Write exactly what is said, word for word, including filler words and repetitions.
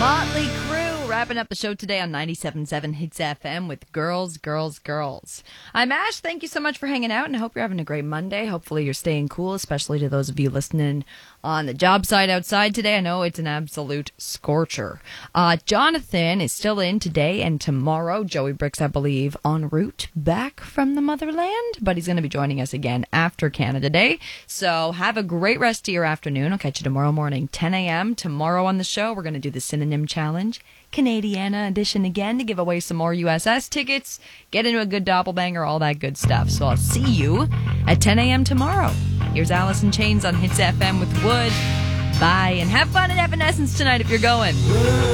Motley Crue wrapping up the show today on ninety-seven point seven Hits F M with Girls, Girls, Girls. I'm Ash. Thank you so much for hanging out, and I hope you're having a great Monday. Hopefully you're staying cool, especially to those of you listening on the job site outside today. I know it's an absolute scorcher. Uh, Jonathan is still in today and tomorrow. Joey Bricks, I believe, en route back from the motherland, but he's going to be joining us again after Canada Day. So have a great rest of your afternoon. I'll catch you tomorrow morning, ten a.m. Tomorrow on the show, we're going to do the Synonym Challenge, Canadiana edition again, to give away some more U S S tickets, get into a good doppelbanger, all that good stuff. So I'll see you at ten a.m. tomorrow. Here's Alice in Chains on Hits F M with Wood. Bye, and have fun at Evanescence tonight if you're going.